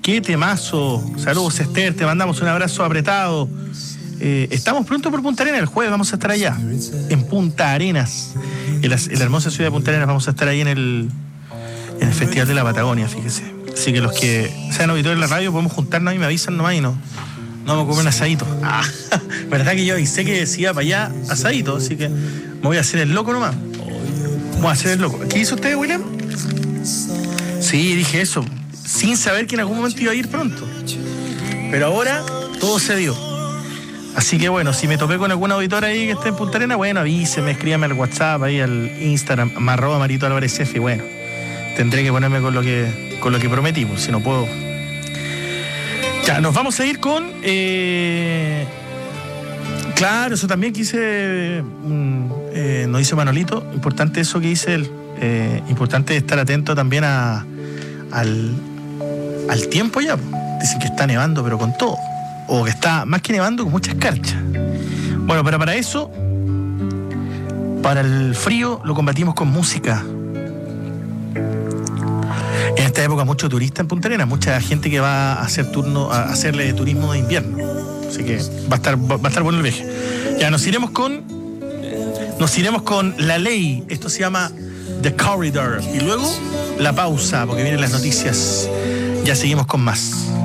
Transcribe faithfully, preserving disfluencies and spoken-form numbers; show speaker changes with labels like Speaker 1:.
Speaker 1: qué temazo. Saludos, Esther, te mandamos un abrazo apretado. Eh, estamos pronto por Punta Arenas, el jueves vamos a estar allá, en Punta Arenas, en la, en la hermosa ciudad de Punta Arenas. Vamos a estar ahí en el, en el Festival de la Patagonia, fíjese. Así que los que sean auditores de la radio podemos juntarnos y me avisan nomás y no, no me comer un asadito. Ah, verdad que yo avisé que decía para allá asadito, así que me voy a hacer el loco nomás. Voy a hacer el loco. ¿Qué hizo usted, William? Sí, dije eso, sin saber que en algún momento iba a ir pronto. Pero ahora todo se dio. Así que bueno, si me topé con alguna auditora ahí que esté en Punta Arenas, bueno, avíseme, escríbame al WhatsApp, ahí al Instagram, arroba Marito Álvarez F, y bueno, tendré que ponerme con lo que, con lo que prometí, pues, si no puedo. Ya, nos vamos a ir con... Eh... Claro, eso también quise... Mm, eh, nos dice Manolito, importante eso que dice él, eh, importante estar atento también a, al, al tiempo ya. Dicen que está nevando, pero con todo. O que está más que nevando, con muchas escarchas. Bueno, pero para eso, para el frío, lo combatimos con música. En esta época, mucho turista en Punta Arenas, mucha gente que va a hacer turno, a hacerle turismo de invierno. Así que va a estar, va a estar bueno el viaje. Ya, nos iremos con, nos iremos con La Ley. Esto se llama The Corridor. Y luego, la pausa, porque vienen las noticias. Ya seguimos con más.